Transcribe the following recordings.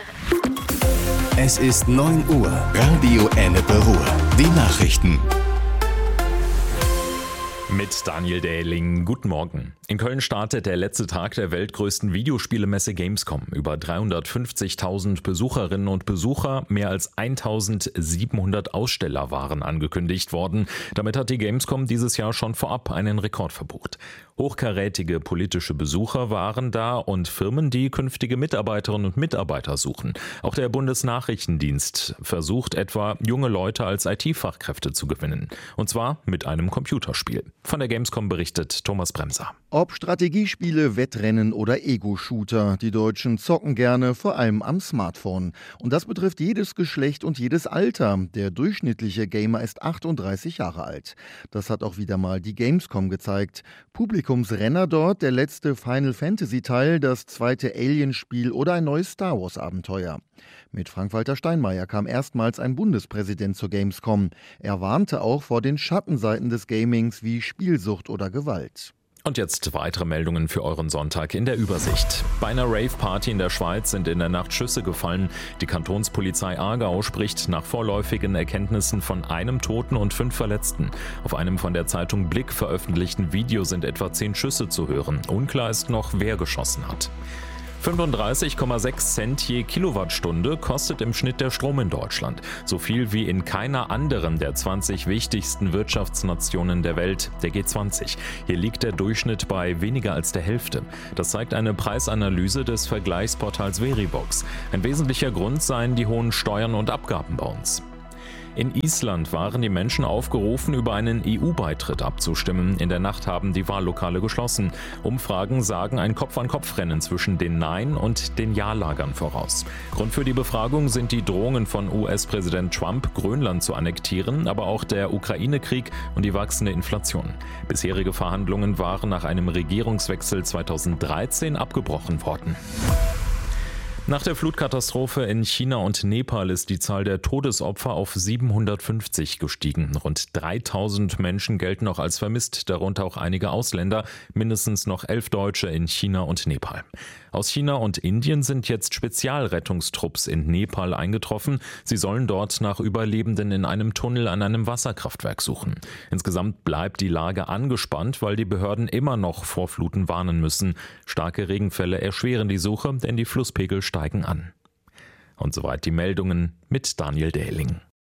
Es ist 9 Uhr. Radio Ennepe Ruhr. Die Nachrichten. Mit Daniel Dähling, guten Morgen. In Köln startet der letzte Tag der weltgrößten Videospielemesse Gamescom. Über 350.000 Besucherinnen und Besucher, mehr als 1.700 Aussteller waren angekündigt worden. Damit hat die Gamescom dieses Jahr schon vorab einen Rekord verbucht. Hochkarätige politische Besucher waren da und Firmen, die künftige Mitarbeiterinnen und Mitarbeiter suchen. Auch der Bundesnachrichtendienst versucht etwa, junge Leute als IT-Fachkräfte zu gewinnen. Und zwar mit einem Computerspiel. Von der Gamescom berichtet Thomas Bremser. Ob Strategiespiele, Wettrennen oder Ego-Shooter, die Deutschen zocken gerne, vor allem am Smartphone. Und das betrifft jedes Geschlecht und jedes Alter. Der durchschnittliche Gamer ist 38 Jahre alt. Das hat auch wieder mal die Gamescom gezeigt. Publikumsrenner dort, der letzte Final-Fantasy-Teil, das zweite Alien-Spiel oder ein neues Star Wars-Abenteuer. Mit Frank-Walter Steinmeier kam erstmals ein Bundespräsident zur Gamescom. Er warnte auch vor den Schattenseiten des Gamings wie Spielsucht oder Gewalt. Und jetzt weitere Meldungen für euren Sonntag in der Übersicht. Bei einer Rave-Party in der Schweiz sind in der Nacht Schüsse gefallen. Die Kantonspolizei Aargau spricht nach vorläufigen Erkenntnissen von einem Toten und 5 Verletzten. Auf einem von der Zeitung Blick veröffentlichten Video sind etwa 10 Schüsse zu hören. Unklar ist noch, wer geschossen hat. 35,6 Cent je Kilowattstunde kostet im Schnitt der Strom in Deutschland. So viel wie in keiner anderen der 20 wichtigsten Wirtschaftsnationen der Welt, der G20. Hier liegt der Durchschnitt bei weniger als der Hälfte. Das zeigt eine Preisanalyse des Vergleichsportals Verivox. Ein wesentlicher Grund seien die hohen Steuern und Abgaben bei uns. In Island waren die Menschen aufgerufen, über einen EU-Beitritt abzustimmen. In der Nacht haben die Wahllokale geschlossen. Umfragen sagen ein Kopf-an-Kopf-Rennen zwischen den Nein- und den Ja-Lagern voraus. Grund für die Befragung sind die Drohungen von US-Präsident Trump, Grönland zu annektieren, aber auch der Ukraine-Krieg und die wachsende Inflation. Bisherige Verhandlungen waren nach einem Regierungswechsel 2013 abgebrochen worden. Nach der Flutkatastrophe in China und Nepal ist die Zahl der Todesopfer auf 750 gestiegen. Rund 3000 Menschen gelten noch als vermisst, darunter auch einige Ausländer, mindestens noch 11 Deutsche in China und Nepal. Aus China und Indien sind jetzt Spezialrettungstrupps in Nepal eingetroffen. Sie sollen dort nach Überlebenden in einem Tunnel an einem Wasserkraftwerk suchen. Insgesamt bleibt die Lage angespannt, weil die Behörden immer noch vor Fluten warnen müssen. Starke Regenfälle erschweren die Suche, denn die Flusspegel steigen an. Und soweit die Meldungen mit Daniel Dähling.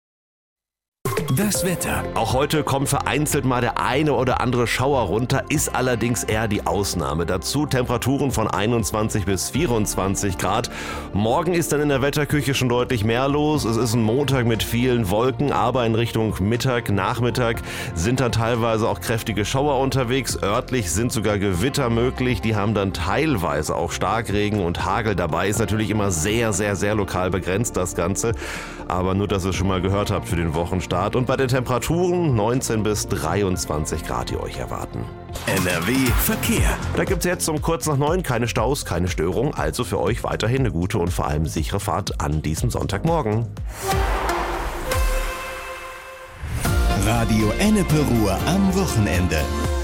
Das Wetter. Auch heute kommt vereinzelt mal der eine oder andere Schauer runter, ist allerdings eher die Ausnahme. Dazu Temperaturen von 21 bis 24 Grad. Morgen ist dann in der Wetterküche schon deutlich mehr los. Es ist ein Montag mit vielen Wolken, aber in Richtung Mittag, Nachmittag sind dann teilweise auch kräftige Schauer unterwegs. Örtlich sind sogar Gewitter möglich. Die haben dann teilweise auch Starkregen und Hagel dabei. Ist natürlich immer sehr, sehr, sehr lokal begrenzt, das Ganze. Aber nur, dass ihr es schon mal gehört habt für den Wochenstart. Und bei den Temperaturen 19 bis 23 Grad, die euch erwarten. NRW Verkehr. Da gibt es jetzt um kurz nach 9 keine Staus, keine Störung. Also für euch weiterhin eine gute und vor allem sichere Fahrt an diesem Sonntagmorgen. Radio Ennepe Ruhr am Wochenende.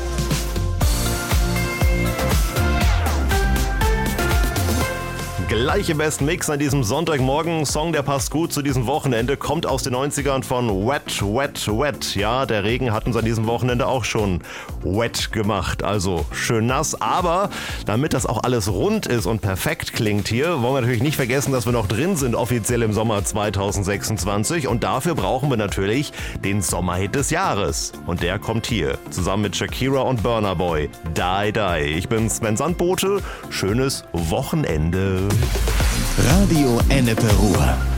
Gleich im besten Mix an diesem Sonntagmorgen. Song, der passt gut zu diesem Wochenende, kommt aus den 90ern von Wet, Wet, Wet. Ja, der Regen hat uns an diesem Wochenende auch schon wet gemacht, also schön nass. Aber damit das auch alles rund ist und perfekt klingt hier, wollen wir natürlich nicht vergessen, dass wir noch drin sind, offiziell im Sommer 2026. Und dafür brauchen wir natürlich den Sommerhit des Jahres. Und der kommt hier, zusammen mit Shakira und Burna Boy. Die, die. Ich bin Sven Sandbote. Schönes Wochenende. Radio Ennepe Ruhr.